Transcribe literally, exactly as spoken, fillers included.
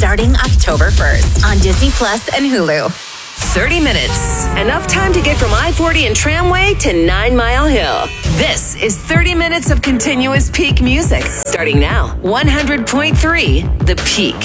starting October first on Disney Plus and Hulu. thirty minutes. Enough time to get from I forty and Tramway to Nine Mile Hill. This is thirty minutes of continuous peak music. Starting now, one hundred point three The Peak.